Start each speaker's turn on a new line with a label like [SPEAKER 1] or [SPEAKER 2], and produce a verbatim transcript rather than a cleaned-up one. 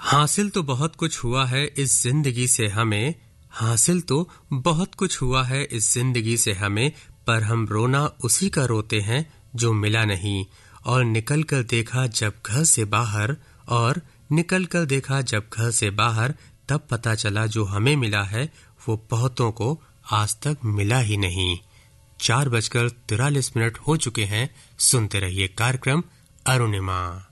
[SPEAKER 1] हासिल तो बहुत कुछ हुआ है इस जिंदगी से हमें, हासिल तो बहुत कुछ हुआ है इस जिंदगी से हमें, पर हम रोना उसी का रोते हैं जो मिला नहीं। और निकल कर देखा जब घर से बाहर, और निकल कर देखा जब घर से बाहर, तब पता चला जो हमें मिला है वो बहुतों को आज तक मिला ही नहीं। चार बजकर तिरालीस मिनट हो चुके हैं। सुनते रहिए कार्यक्रम अरुणिमा।